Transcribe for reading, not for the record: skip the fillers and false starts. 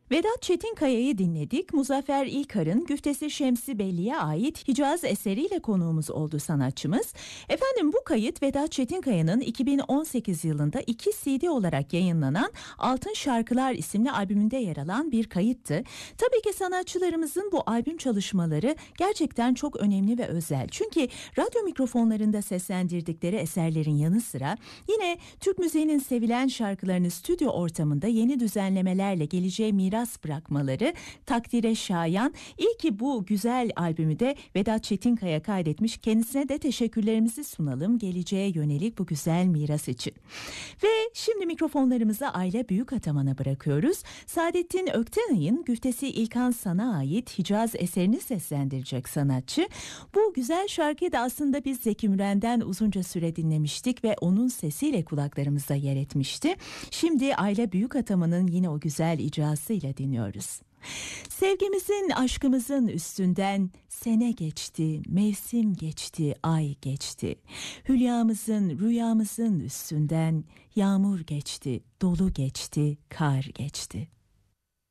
Vedat Çetinkaya'yı dinledik. Muzaffer İlkar'ın Güftesi Şemsi Belli'ye ait Hicaz eseriyle konuğumuz oldu sanatçımız. Efendim, bu kayıt Vedat Çetinkaya'nın 2018 yılında 2 CD olarak yayınlanan Altın Şarkılar isimli albümünde yer alan bir kayıttı. Tabii ki sanatçılarımızın bu albüm çalışmaları gerçekten çok önemli ve özel. Çünkü radyo mikrofonlarında seslendirdikleri eserlerin yanı sıra yine Türk müziğinin sevilen şarkılarını stüdyo ortamında yeni düzenlemelerle geleceğe miras bırakmaları takdire şayan. İyi ki bu güzel albümü de Vedat Çetinkaya kaydetmiş. Kendisine de teşekkürlerimizi sunalım geleceğe yönelik bu güzel miras için. Ve şimdi mikrofonlarımızı Ayla Büyükataman'a bırakıyoruz. Saadettin Öktenay'ın Güftesi İlkan San'a ait Hicaz eserini seslendirecek sanatçı. Bu güzel şarkıyı da aslında biz Zeki Müren'den uzunca süre dinlemiştik ve onun sesiyle kulaklarımızda yer etmişti. Şimdi Ayla Büyükataman'ın yine o güzel icrasıyla dinliyoruz. Sevgimizin, aşkımızın üstünden sene geçti, mevsim geçti, ay geçti. Hülyamızın, rüyamızın üstünden yağmur geçti, dolu geçti, kar geçti.